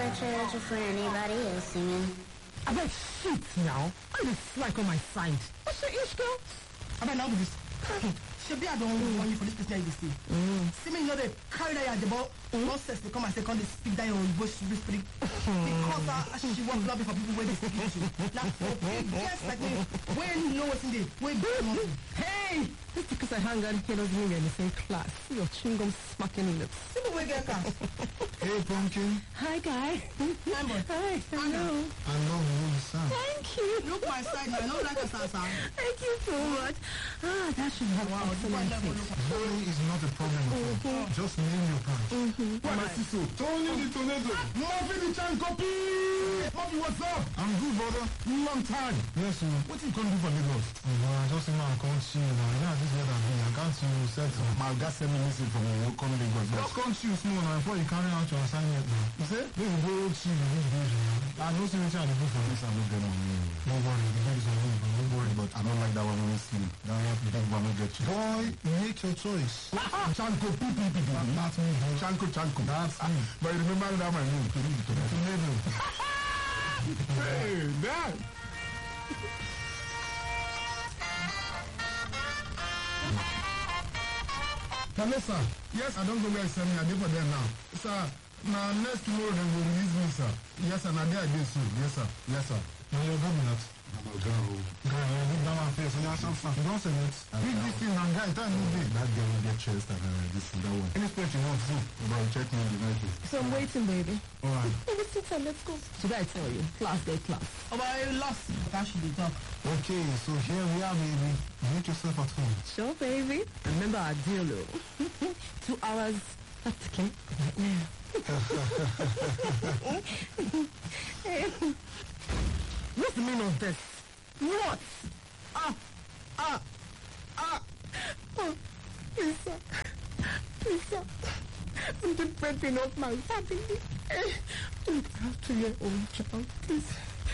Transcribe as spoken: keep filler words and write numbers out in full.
at church if anybody is singing. I bet shit now. I just like on my side. What's your issue, girl? I bet now with this. Should be I don't want you for this person you see. See me, you know they carry that at the ball. Nonsense, they come and say, come they speak that on bush speak. Because uh, she won't lobby for people where they speak to. Now for guys like me, where you know what's in there, where you Hey! Just because I hang out here doesn't mean we're in the same class. See your chewing gum smacking lips. See the way get class. Hey, Pumpkin. Hi, guy. Hi, Hi. Hello. I love you, son. Thank you. Look my side now. I don't like a salsa. Thank you so much. Ah, that should have Wow, excellent taste. Zoe is not a problem at all. Mm-hmm. Just name your branch. Mm-hmm. What is so? Tony the Tornado. Murphy the Chan Copy. Murphy, what's up? I'm good, brother. Long time. Yes, sir. What you gonna do for Lagos? Oh, man, just say, man, come chill. Now, yeah, this weather be. I can't see you set. My gas send me message from you. Come Lagos. Just come chill small now before you carry out your assignment now. You say? This is go chill. This is go. I know see which I do for this. I don't get on me. No worry. The bed is on me. Don't worry. But I don't like that one when you sleep. That one, the big one will get you. Boy, make your choice. Chanko, P P P. That's me. Chanko, Chanko. That's me. But you remember that my name. Tornado. Hey, Dad. Vanessa, yes, I don't go where I send me. I did for them now. Sir, now next tomorrow they will release me, sir. Yes, sir. Now they are doing soon. Yes, sir. Yes, sir. Now you're going not. I'm a girl. Girl, you look down my face. You are some fun. You don't say it. Big this thing and guy, tell me. That girl will get chest and uh, this thing, that one. Any spot you want to, bro, check me in the night. So I'm waiting, baby. All right. Baby, sit down. Let's go. Should I tell you? Class day class. Oh, but I lost. That should be talk. Okay, so here we are, baby. Make yourself at home. Sure, baby. Remember our deal, though. Two hours. That's okay. What's the meaning of this? What? Ah, ah, ah. Oh, Lisa, Lisa, I'm the breadwinner of my family. I have a two-year-old child. Please.